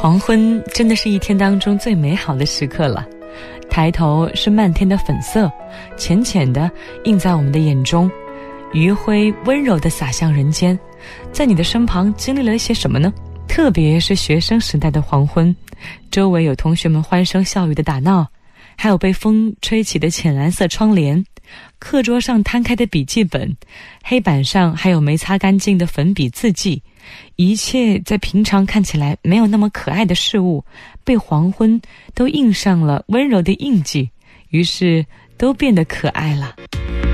黄昏真的是一天当中最美好的时刻了，抬头是漫天的粉色，浅浅的映在我们的眼中，余晖温柔地洒向人间。在你的身旁经历了一些什么呢？特别是学生时代的黄昏，周围有同学们欢声笑语的打闹，还有被风吹起的浅蓝色窗帘，课桌上摊开的笔记本，黑板上还有没擦干净的粉笔字迹，一切在平常看起来没有那么可爱的事物，被黄昏都印上了温柔的印记，于是都变得可爱了。